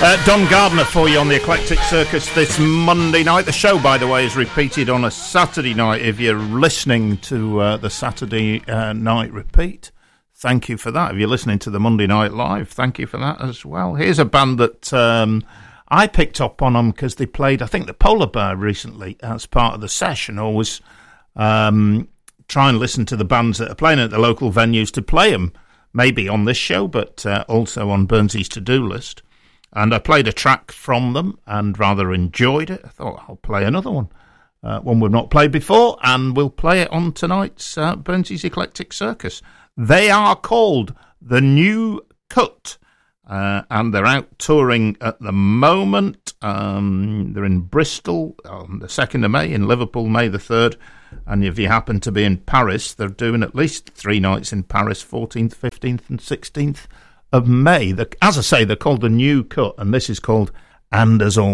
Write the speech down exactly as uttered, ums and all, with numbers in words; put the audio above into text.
Uh, Don Gardner for you on the Eclectic Circus this Monday night. The show, by the way, is repeated on a Saturday night if you're listening to uh, the Saturday uh, night repeat. Thank you for that. If you're listening to the Monday Night Live, thank you for that as well. Here's a band that um, I picked up on them because they played, I think, the Polar Bear recently as part of the session. Always um, try and listen to the bands that are playing at the local venues to play them, maybe on this show, but uh, also on Burnsy's to-do list. And I played a track from them and rather enjoyed it. I thought I'll play another one, uh, one we've not played before, and we'll play it on tonight's uh, Burnsy's Eclectic Circus. They are called The New Cut, uh, and they're out touring at the moment. Um, they're in Bristol on the second of May, in Liverpool May the third, and if you happen to be in Paris, they're doing at least three nights in Paris, fourteenth, fifteenth and sixteenth of May. The, as I say, they're called The New Cut, and this is called And As All